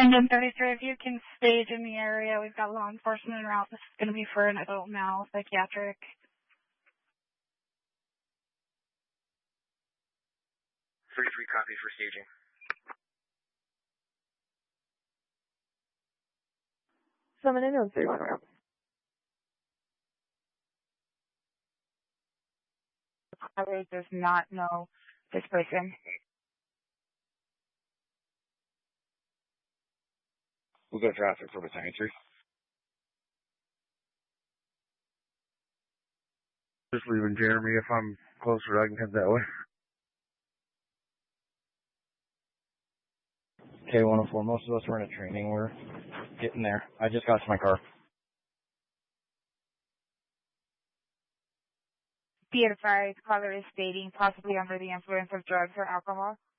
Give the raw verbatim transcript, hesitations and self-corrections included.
Engine thirty-three, if you can stage in the area, we've got law enforcement en route. This is going to be for an adult male psychiatric. thirty-three copy for staging. Summon in on three one one. The pilot does not know this person. We'll go traffic for battalion three. Just leaving Jeremy. If I'm closer, I can head that way. K one oh four, most of us were in a training. We're getting there. I just got to my car. Be advised, caller is stating possibly under the influence of drugs or alcohol.